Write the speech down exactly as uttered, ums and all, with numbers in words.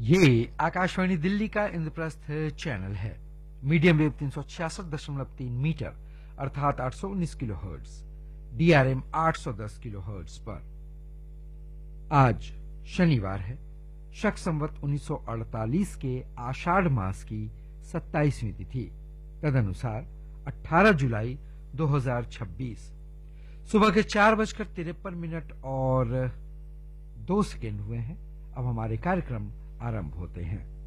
ये आकाशवाणी दिल्ली का इंद्रप्रस्थ चैनल है। मीडियम वेव तीन सौ छियासठ दशमलव तीन मीटर अर्थात आठ सौ उन्नीस किलो हर्ट्ज, डीआरएम आठ सौ दस किलो हर्ट्ज पर। आज शनिवार है, शक संवत उन्नीस सौ अड़तालीस के आषाढ़ मास की सत्ताईसवीं तिथि, तदनुसार अठारह जुलाई दो हजार छब्बीस। सुबह के चार बजकर तिरपन मिनट और दो सेकेंड हुए हैं। अब हमारे कार्यक्रम आरंभ होते हैं।